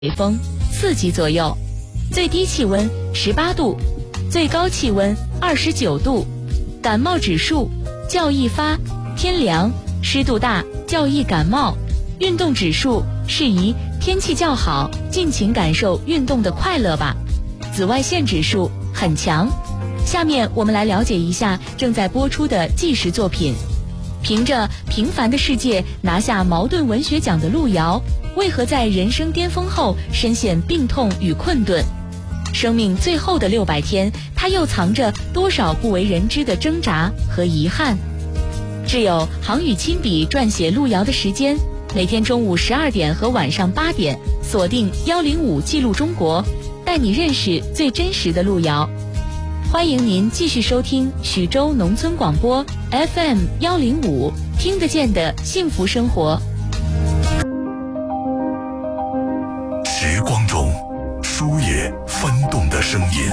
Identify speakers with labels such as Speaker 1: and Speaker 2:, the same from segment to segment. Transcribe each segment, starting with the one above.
Speaker 1: 风4级左右，最低气温18度，最高气温29度。感冒指数较易发，天凉，湿度大，较易感冒。运动指数适宜，天气较好，尽情感受运动的快乐吧。紫外线指数很强。下面我们来了解一下正在播出的纪实作品。凭着《平凡的世界》拿下茅盾文学奖的路遥，为何在人生巅峰后深陷病痛与困顿？生命最后的600天，他又藏着多少不为人知的挣扎和遗憾？挚友航宇亲笔撰写路遥的时间，每天中午12点和晚上8点，锁定105记录中国，带你认识最真实的路遥。欢迎您继续收听徐州农村广播 FM 105，听得见的幸福生活。
Speaker 2: 时光中书页翻动的声音，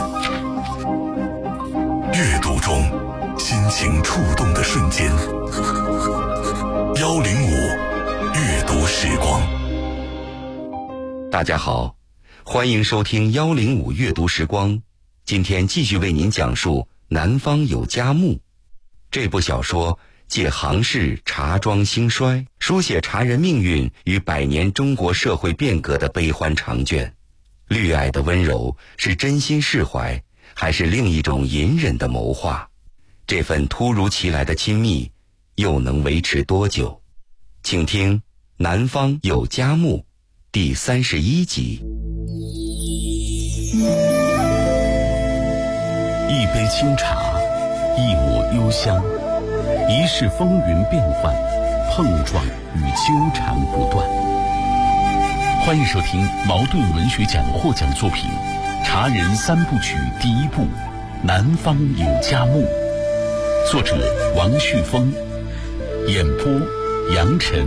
Speaker 2: 阅读中心情触动的瞬间。105阅读时光。
Speaker 3: 大家好，欢迎收听105阅读时光。今天继续为您讲述《南方有佳木》这部小说，借杭氏茶庄兴衰，书写茶人命运与100年中国社会变革的悲欢长卷。绿蔼的温柔是真心释怀，还是另一种隐忍的谋划？这份突如其来的亲密又能维持多久？请听《南方有佳木》第31集。
Speaker 4: 一杯清茶，一抹幽香，一世风云变幻，碰撞与纠缠不断。欢迎收听茅盾文学奖获奖作品《茶人3部曲》第1部《南方有佳木》，作者王旭峰，演播杨晨。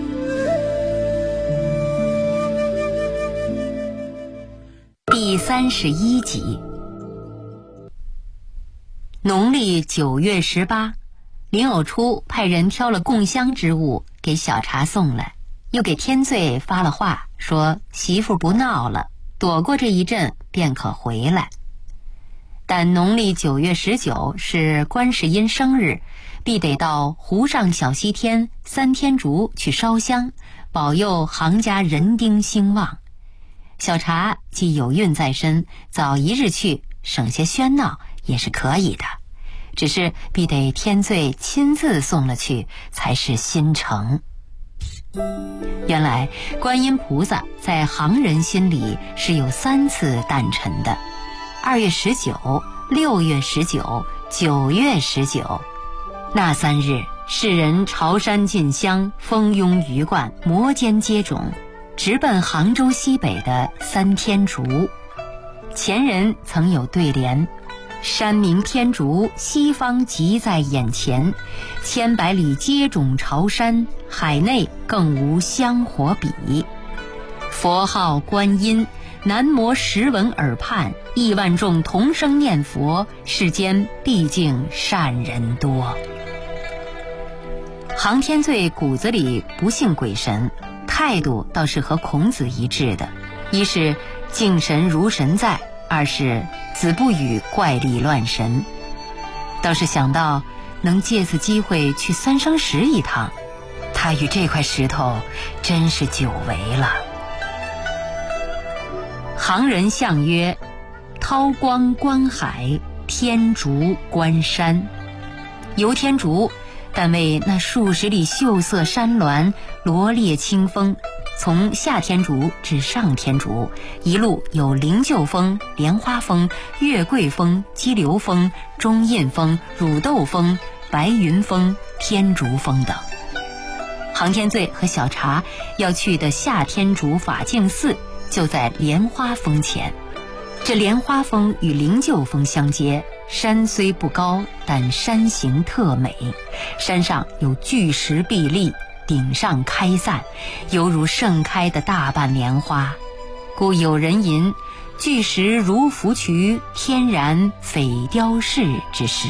Speaker 5: 第31集。农历9月18，林偶初派人挑了供香之物给小茶送来，又给天罪发了话，说媳妇不闹了，躲过这一阵便可回来。但农历9月19是观世音生日，必得到湖上小西天3天竺去烧香，保佑杭家人丁兴旺。小茶既有孕在身，早一日去，省些喧闹也是可以的，只是必得天罪亲自送了去才是心诚。原来观音菩萨在杭人心里是有3次诞辰的，2月19、6月19、9月19。那3日，世人朝山进香，蜂拥鱼贯，摩肩接踵，直奔杭州西北的3天竺。前人曾有对联：山明天竺，西方即在眼前，千百里接踵朝山，海内更无香火比。佛号观音，南摩十闻耳畔，亿万众同声念佛，世间毕竟善人多。杭天罪骨子里不信鬼神，态度倒是和孔子一致的，一是敬神如神在，二是子不语怪力乱神。倒是想到能借此机会去三生石一趟，他与这块石头真是久违了。杭人象曰：韬光观海，天竺观山。游天竺，但为那数十里秀色山峦，罗列清风，从下天竺至上天竺，一路有灵鹫峰、莲花峰、月桂峰、激流峰、中印峰、乳豆峰、白云峰、天竺峰等。杭天罪和小茶要去的下天竺法净寺就在莲花峰前。这莲花峰与灵鹫峰相接，山虽不高，但山形特美，山上有巨石壁立，顶上开散，犹如盛开的大瓣莲花，故有人吟巨石如芙蕖，天然匪雕饰之诗。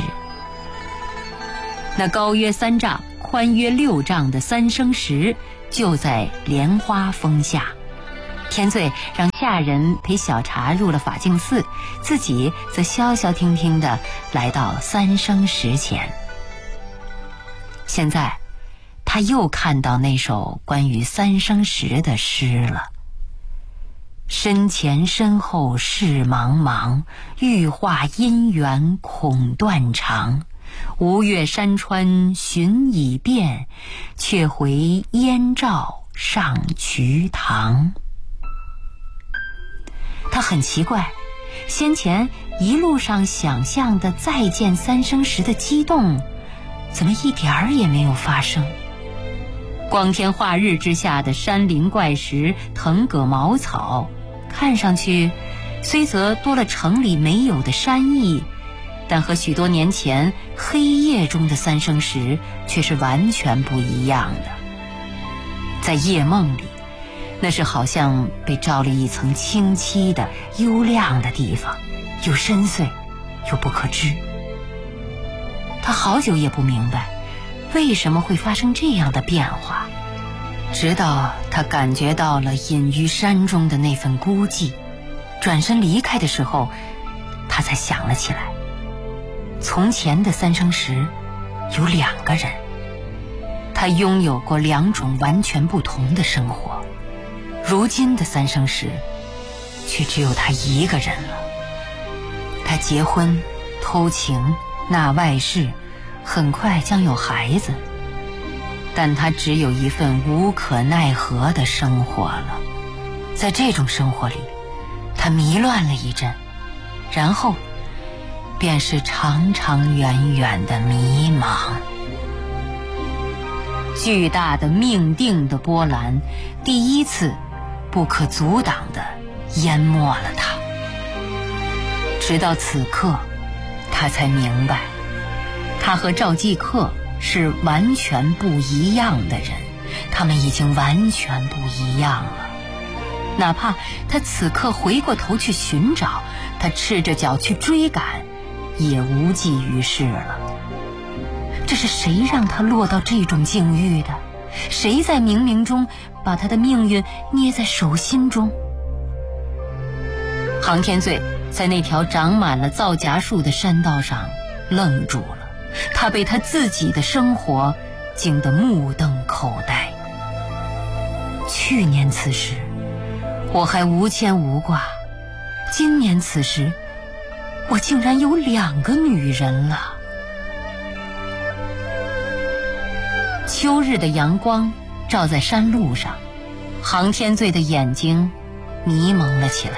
Speaker 5: 那高约3丈，宽约6丈的3生石就在莲花峰下， 天罪让下人陪小茶入了法净寺，自己则消消停停地来到三生石前。现在他又看到那首关于三生石的诗了。身前身后事茫茫，欲化姻缘恐断肠。吴越山川寻已遍，却回燕赵上瞿塘。他很奇怪，先前一路上想象的再见三生石的激动，怎么一点儿也没有发生？光天化日之下的山林怪石、藤葛茅草，看上去虽则多了城里没有的山意，但和许多年前黑夜中的三生石却是完全不一样的。在夜梦里，那是好像被罩了一层清漆的幽亮的地方，又深邃又不可知。他好久也不明白为什么会发生这样的变化，直到他感觉到了隐于山中的那份孤寂，转身离开的时候，他才想了起来。从前的三生石有2个人，他拥有过2种完全不同的生活。如今的三生石却只有他一个人了。他结婚、偷情、纳外室，很快将有孩子，但他只有一份无可奈何的生活了。在这种生活里，他迷乱了一阵，然后便是长长远远的迷茫。巨大的命定的波澜，第一次不可阻挡地淹没了他。直到此刻，他才明白，他和赵继克是完全不一样的人，他们已经完全不一样了。哪怕他此刻回过头去寻找，他赤着脚去追赶，也无济于事了。这是谁让他落到这种境遇的？谁在冥冥中把他的命运捏在手心中？杭天罪在那条长满了皂荚树的山道上愣住了，他被他自己的生活惊得目瞪口呆。去年此时我还无牵无挂，今年此时我竟然有2个女人了。秋日的阳光照在山路上，杭天罪的眼睛迷蒙了起来。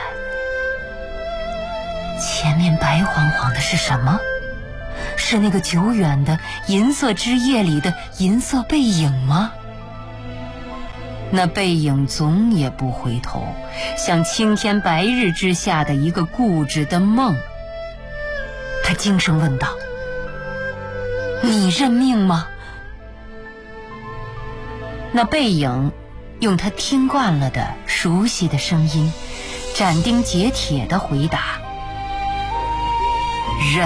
Speaker 5: 前面白晃晃的是什么？是那个久远的银色之夜里的银色背影吗？那背影总也不回头，像青天白日之下的一个固执的梦。他惊声问道：你认命吗？那背影用他听惯了的熟悉的声音，斩钉截铁地回答：认。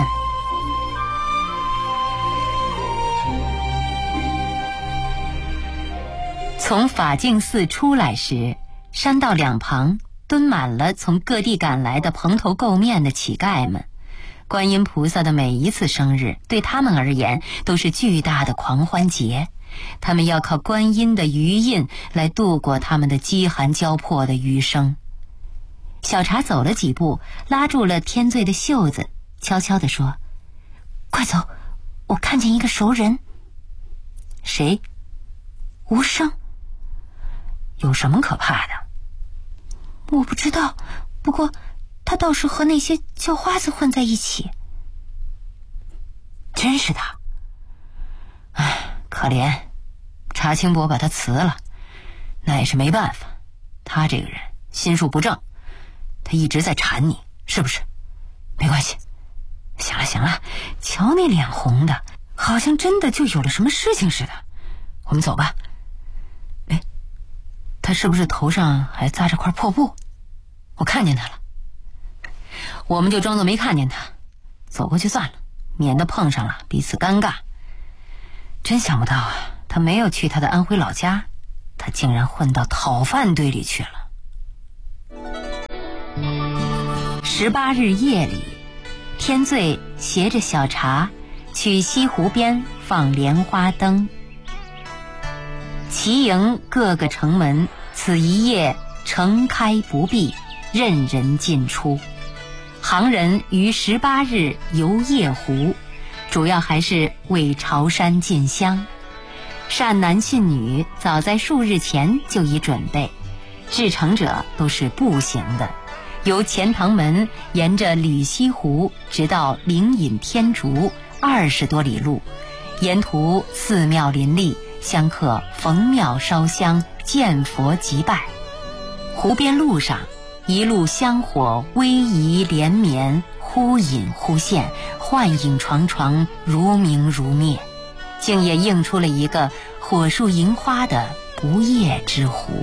Speaker 5: 从法净寺出来时，山道2旁蹲满了从各地赶来的蓬头垢面的乞丐们。观音菩萨的每一次生日对他们而言都是巨大的狂欢节，他们要靠观音的余印来度过他们的饥寒交迫的余生。小茶走了几步，拉住了天罪的袖子，悄悄地说：快走，我看见一个熟人。谁？无声。有什么可怕的？我不知道，不过他倒是和那些叫花子混在一起。真是的。唉，可怜，查清伯把他辞了，那也是没办法。他这个人心术不正，他一直在缠你，是不是？没关系。行了行了，瞧你脸红的，好像真的就有了什么事情似的。我们走吧。哎，他是不是头上还扎着块破布？我看见他了。我们就装作没看见他，走过去算了，免得碰上了彼此尴尬。真想不到啊，他没有去他的安徽老家，他竟然混到讨饭堆里去了。 18日夜里，天罪携着小茶去西湖边放莲花灯。齐营各个城门，此一夜城开不闭，任人进出。行人于18日游夜湖，主要还是为朝山进香。善男信女早在数日前就已准备，至诚者都是步行的，由钱塘门沿着里西湖直到灵隐天竺20多里路，沿途寺庙林立，香客逢庙烧香，见佛即拜。湖边路上一路香火逶迤连绵，忽隐忽现，幻影幢幢，如明如灭，竟也映出了一个火树银花的不夜之湖。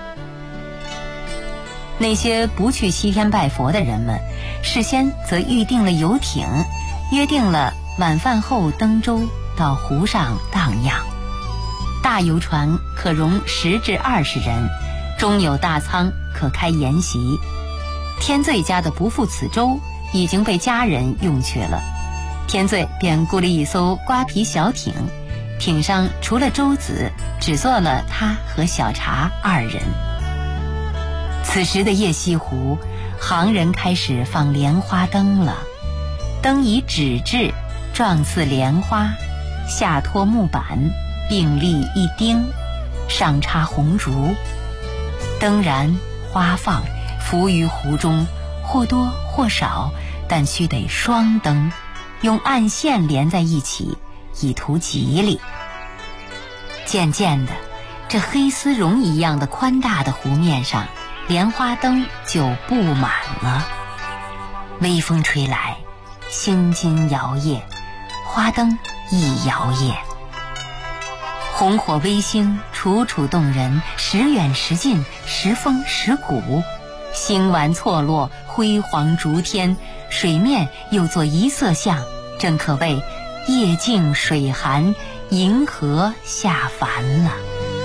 Speaker 5: 那些不去西天拜佛的人们，事先则预定了游艇，约定了晚饭后登舟到湖上荡漾。大游船可容10至20人，中有大舱可开筵席。天罪家的不负此舟已经被家人用去了，天罪便雇了一艘瓜皮小艇，艇上除了舟子，只坐了他和小茶2人。此时的夜西湖，行人开始放莲花灯了，灯以纸质，状似莲花，下托木板，并立一钉，上插红烛，灯燃花放，浮于湖中，或多或少，但须得双灯，用暗线连在一起，以图吉利。渐渐的，这黑丝绒一样的宽大的湖面上，莲花灯就布满了。微风吹来，星金摇曳，花灯亦摇曳。红火微星，楚楚动人，时远时近，时风时古。星丸错落，辉煌逐天，水面又作一色相，正可谓夜静水寒，银河下凡了。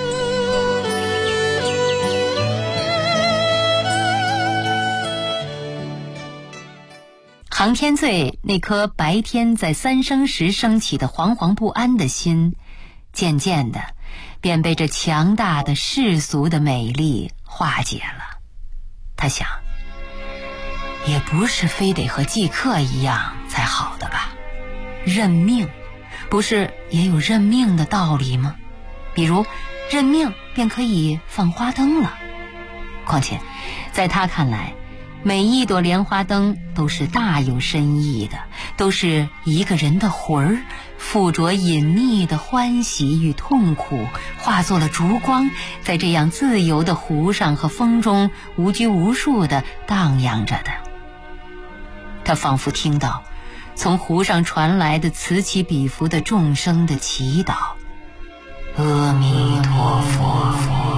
Speaker 5: 航天罪那颗白天在3生时升起的惶惶不安的心，渐渐的便被这强大的世俗的美丽化解了。他想，也不是非得和季克一样才好的吧，认命不是也有认命的道理吗？比如认命便可以放花灯了。况且在他看来，每一朵莲花灯都是大有深意的，都是一个人的魂儿，附着隐秘的欢喜与痛苦，化作了烛光，在这样自由的湖上和风中无拘无束地荡漾着的。他仿佛听到从湖上传来的此起彼伏的众生的祈祷：阿弥陀佛。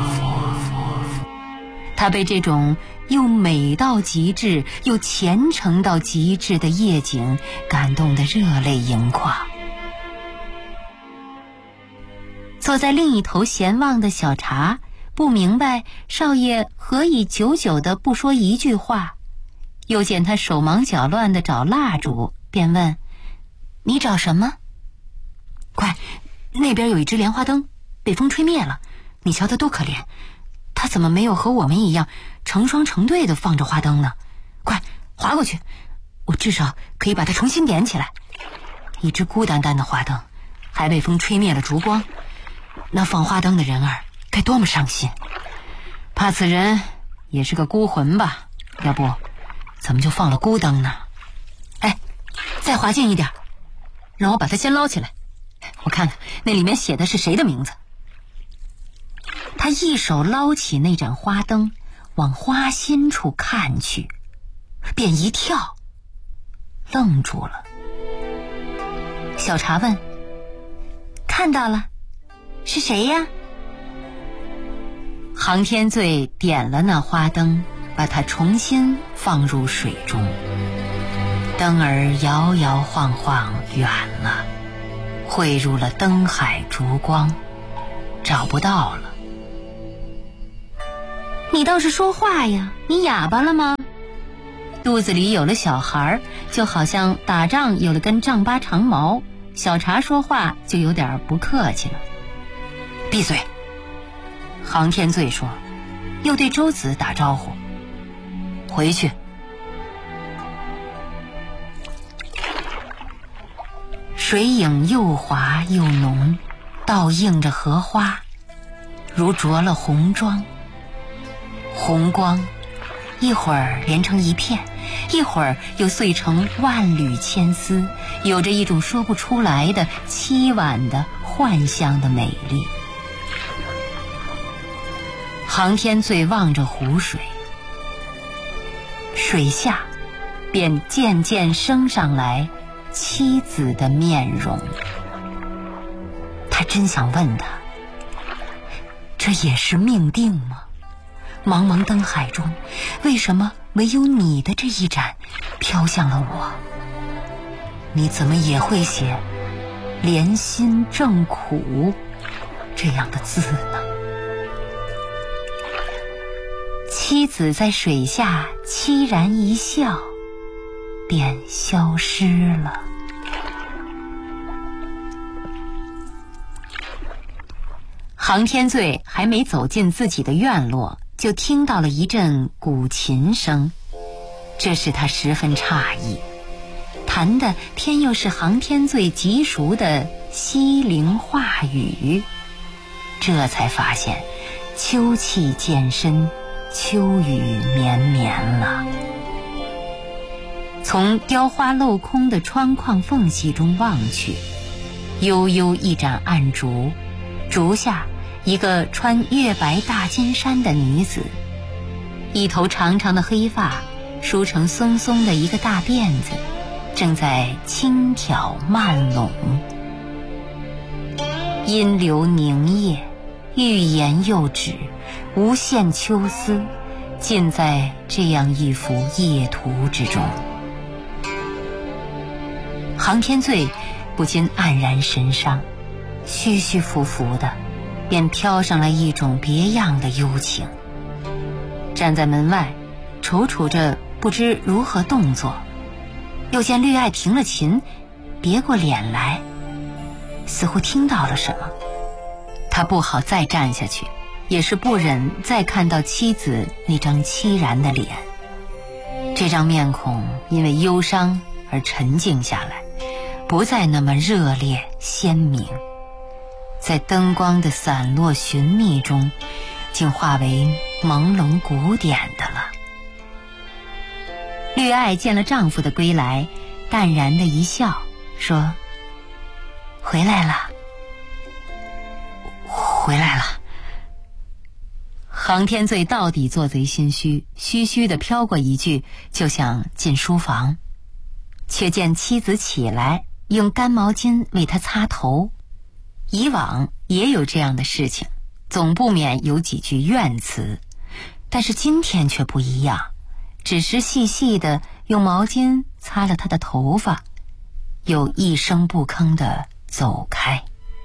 Speaker 5: 他被这种又美到极致又虔诚到极致的夜景感动得热泪盈眶。坐在另一头闲望的小茶不明白少爷何以久久的不说一句话，又见他手忙脚乱地找蜡烛，便问：你找什么？快，那边有一只莲花灯，被风吹灭了，你瞧他多可怜，他怎么没有和我们一样成双成对的放着花灯呢？快划过去，我至少可以把它重新点起来。一只孤单单的花灯，还被风吹灭了烛光，那放花灯的人儿该多么伤心。怕此人也是个孤魂吧，要不怎么就放了孤灯呢？哎，再划近一点，让我把它先捞起来，我看看那里面写的是谁的名字。他一手捞起那盏花灯，往花心处看去，便一跳，愣住了。小茶问：看到了，是谁呀？航天罪点了那花灯，把它重新放入水中，灯儿摇摇晃晃远了，汇入了灯海烛光，找不到了。你倒是说话呀，你哑巴了吗？ 肚子里有了小孩，就好像打仗有了根丈八长矛，小茶说话就有点不客气了。闭嘴！杭天罪说，又对周子打招呼，回去。水影又滑又浓，倒映着荷花，如着了红妆。红光一会儿连成一片，一会儿又碎成万缕千丝，有着一种说不出来的凄婉的幻象的美丽。杭天罪望着湖水，水下便渐渐升上来妻子的面容。他真想问他，这也是命定吗？茫茫灯海中，为什么唯有你的这一盏飘向了我？你怎么也会写怜心正苦这样的字呢？妻子在水下凄然一笑，便消失了。杭天罪还没走进自己的院落，就听到了一阵古琴声，这使他十分诧异，弹的偏又是杭天罪极熟的西陵话语，这才发现秋气渐深，秋雨绵绵了。从雕花镂空的窗框缝隙中望去，悠悠一盏暗烛，烛下一个穿月白大金衫的女子，一头长长的黑发梳成松松的一个大辫子，正在轻挑慢拢。阴流凝噎，欲言又止，无限秋思尽在这样一幅夜图之中。杭天罪不禁黯然神伤，虚虚浮浮的便飘上来一种别样的幽情。站在门外踌躇着不知如何动作，又见绿爱停了琴，别过脸来，似乎听到了什么。他不好再站下去，也是不忍再看到妻子那张凄然的脸。这张面孔因为忧伤而沉静下来，不再那么热烈鲜明，在灯光的散落寻觅中，竟化为朦胧古典的了。绿爱见了丈夫的归来，淡然的一笑，说：回来了，回来了。杭天罪到底做贼心虚，虚虚的飘过一句，就想进书房，却见妻子起来，用干毛巾为他擦头。以往也有这样的事情，总不免有几句怨词，但是今天却不一样，只是细细的用毛巾擦了他的头发，又一声不吭地走开。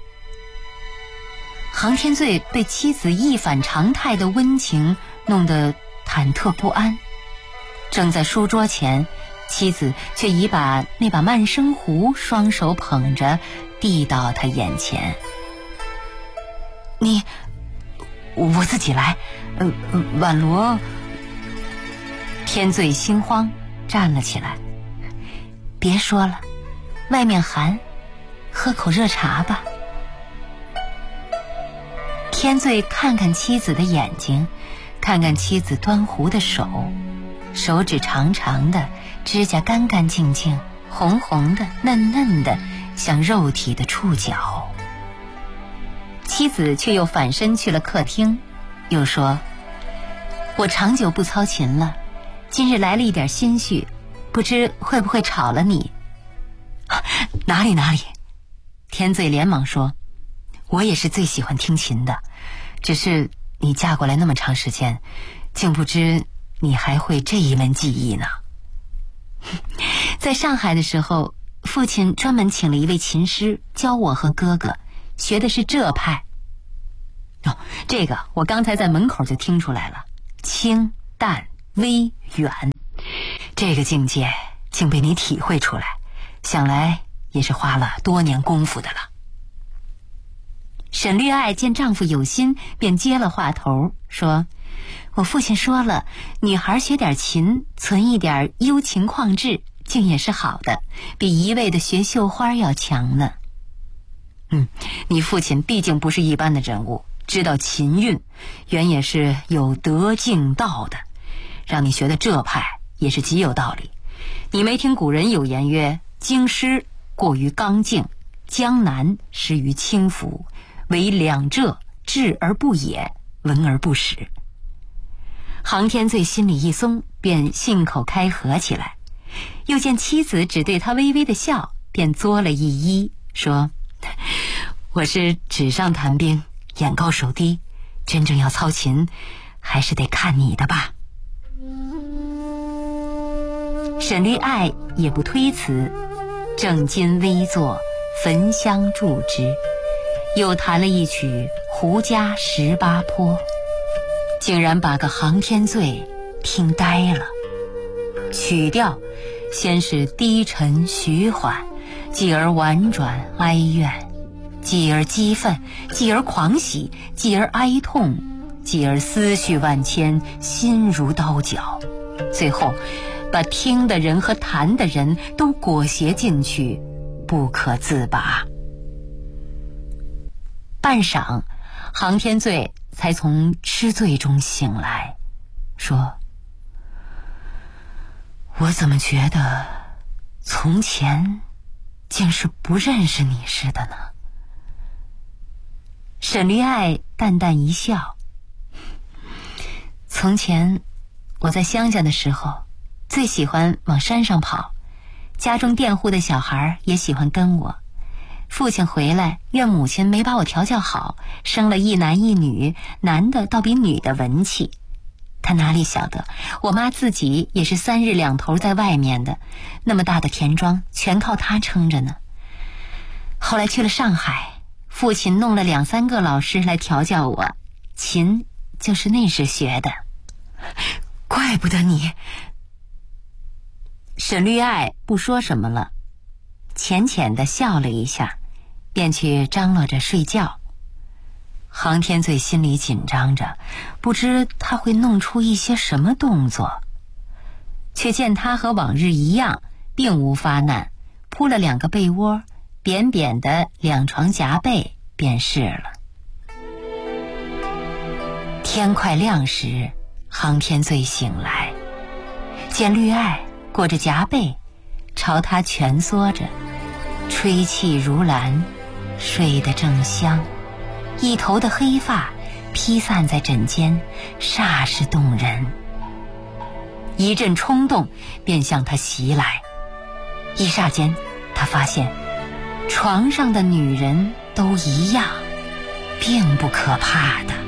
Speaker 5: 杭天罪被妻子一反常态的温情弄得忐忑不安，正在书桌前，妻子却已把那把慢生壶双手捧着递到他眼前。我自己来，婉罗。天罪心慌，站了起来。别说了，外面寒，喝口热茶吧。天罪看看妻子的眼睛，看看妻子端壶的手，手指长长的，指甲干干净净，红红的，嫩嫩的，像肉体的触角。妻子却又反身去了客厅，又说：我长久不操琴了，今日来了一点心绪，不知会不会吵了你？哪里，天罪连忙说：我也是最喜欢听琴的，只是你嫁过来那么长时间，竟不知你还会这一门技艺呢。在上海的时候，父亲专门请了一位琴师教我和哥哥，学的是浙派。这个我刚才在门口就听出来了，清淡微远， 这个境界竟被你体会出来，想来也是花了多年功夫的了。沈绿爱见丈夫有心，便接了话头，说：我父亲说了，女孩学点琴，存一点幽情旷志，竟也是好的，比一味的学绣花要强呢。你父亲毕竟不是一般的人物，知道琴韵，原也是有德敬道的，让你学的这派也是极有道理。你没听古人有言曰：京师过于刚劲，江南失于轻浮，唯两浙质而不野，文而不实。杭天醉心里一松，便信口开河起来，又见妻子只对他微微的笑，便作了一揖，说：我是纸上谈兵，眼高手低，真正要操琴，还是得看你的吧。沈绿爱也不推辞，正襟危坐，焚香祝之，又弹了一曲《胡笳十八坡》，竟然把个杭天醉听呆了。曲调先是低沉徐缓，继而婉转哀怨，继而激愤，继而狂喜，继而哀痛，继而思绪万千，心如刀绞，最后把听的人和弹的人都裹挟进去，不可自拔。半晌，杭天醉才从痴醉中醒来，说：我怎么觉得从前竟是不认识你似的呢？沈绿爱淡淡一笑：从前我在乡下的时候，最喜欢往山上跑，家中佃户的小孩也喜欢跟我。父亲回来，怨母亲没把我调教好，生了一男一女，男的倒比女的文气。他哪里晓得，我妈自己也是3日2头在外面的，那么大的田庄全靠他撑着呢。后来去了上海，父亲弄了2、3个老师来调教我，琴就是那时学的。怪不得你。沈绿爱不说什么了，浅浅地笑了一下，便去张罗着睡觉。杭天醉心里紧张着，不知他会弄出一些什么动作，却见他和往日一样，并无发难，铺了2个被窝，扁扁的2床夹被便是了。天快亮时，杭天醉醒来，见绿爱裹着夹被，朝他蜷缩着，吹气如兰，睡得正香，一头的黑发披散在枕间，煞是动人。一阵冲动便向他袭来，一霎间他发现床上的女人都一样，并不可怕的。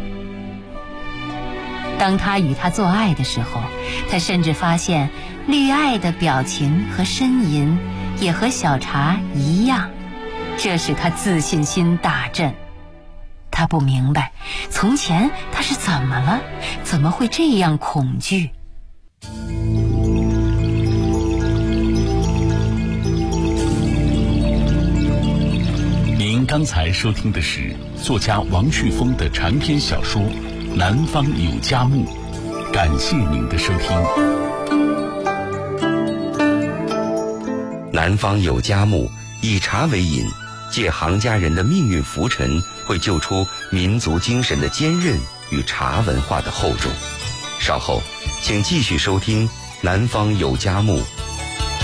Speaker 5: 当他与她做爱的时候，他甚至发现绿爱的表情和呻吟也和小茶一样，这使他自信心大振。他不明白，从前他是怎么了，怎么会这样恐惧？
Speaker 4: 您刚才收听的是作家王旭峰的长篇小说《南方有佳木》，感谢您的收听。
Speaker 3: 南方有佳木，以茶为引，借杭家人的命运浮沉，会救出民族精神的坚韧与茶文化的厚重。稍后请继续收听南方有佳木